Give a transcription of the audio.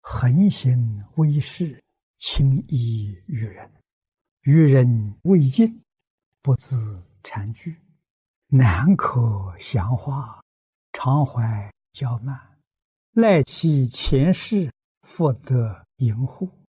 恒行威势，轻易于人，于人未尽，不自禅具，难可详化，常怀骄慢，赖其前世福德盈护，